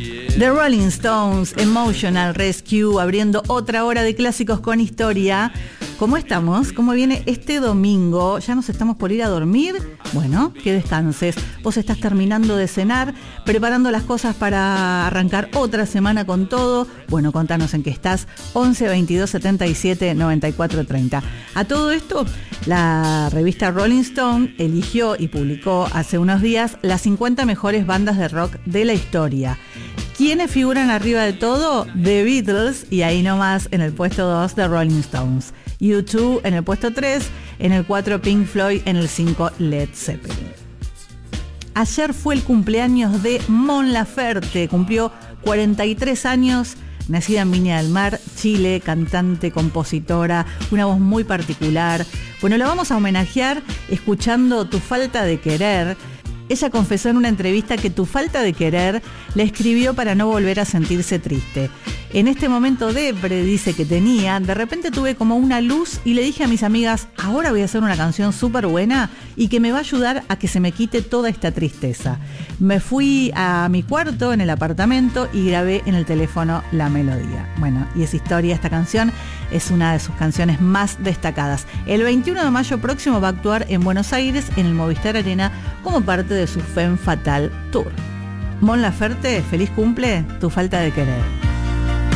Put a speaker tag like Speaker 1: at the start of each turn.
Speaker 1: The Rolling Stones, Emotional Rescue, abriendo otra hora de clásicos con historia. ¿Cómo estamos? ¿Cómo viene este domingo? ¿Ya nos estamos por ir a dormir? Bueno, que descanses. Vos estás terminando de cenar, preparando las cosas para arrancar otra semana con todo. Bueno, contanos en qué estás. 11 22 77 94 30. A todo esto, la revista Rolling Stone eligió y publicó hace unos días las 50 mejores bandas de rock de la historia. ¿Quiénes figuran arriba de todo? The Beatles, y ahí nomás en el puesto 2 The Rolling Stones. U2 en el puesto 3, en el 4 Pink Floyd, en el 5 Led Zeppelin. Ayer fue el cumpleaños de Mon Laferte, cumplió 43 años, nacida en Viña del Mar, Chile, cantante, compositora, una voz muy particular. Bueno, la vamos a homenajear escuchando Tu falta de querer. Ella confesó en una entrevista que Tu falta de querer la escribió para no volver a sentirse triste. En este momento depre, dice que tenía, de repente tuve como una luz y le dije a mis amigas, ahora voy a hacer una canción súper buena y que me va a ayudar a que se me quite toda esta tristeza. Me fui a mi cuarto en el apartamento y grabé en el teléfono la melodía. Bueno, y esa historia, esta canción es una de sus canciones más destacadas. El 21 de mayo próximo va a actuar en Buenos Aires en el Movistar Arena como parte de su Femme Fatale Tour. Mon Laferte, feliz cumple, Tu falta de querer.